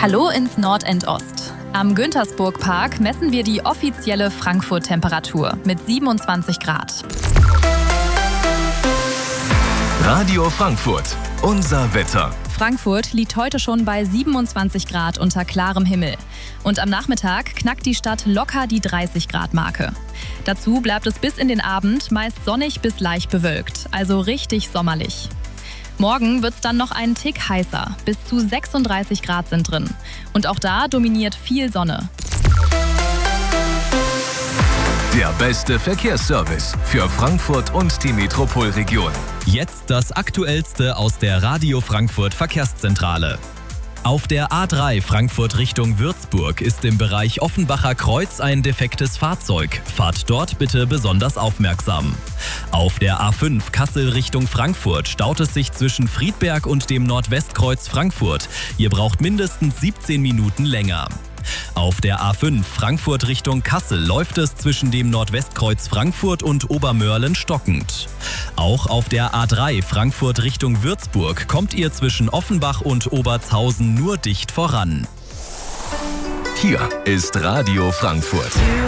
Hallo ins Nord-End-Ost. Am Güntersburg-Park messen wir die offizielle Frankfurt-Temperatur mit 27 Grad. Radio Frankfurt, unser Wetter. Frankfurt liegt heute schon bei 27 Grad unter klarem Himmel. Und am Nachmittag knackt die Stadt locker die 30-Grad-Marke. Dazu bleibt es bis in den Abend meist sonnig bis leicht bewölkt, also richtig sommerlich. Morgen wird es dann noch einen Tick heißer, bis zu 36 Grad sind drin. Und auch da dominiert viel Sonne. Der beste Verkehrsservice für Frankfurt und die Metropolregion. Jetzt das Aktuellste aus der Radio Frankfurt Verkehrszentrale. Auf der A3 Frankfurt Richtung Würzburg ist im Bereich Offenbacher Kreuz ein defektes Fahrzeug. Fahrt dort bitte besonders aufmerksam. Auf der A5 Kassel Richtung Frankfurt staut es sich zwischen Friedberg und dem Nordwestkreuz Frankfurt. Ihr braucht mindestens 17 Minuten länger. Auf der A5 Frankfurt Richtung Kassel läuft es zwischen dem Nordwestkreuz Frankfurt und Obermörlen stockend. Auch auf der A3 Frankfurt Richtung Würzburg kommt ihr zwischen Offenbach und Obertshausen nur dicht voran. Hier ist Radio Frankfurt.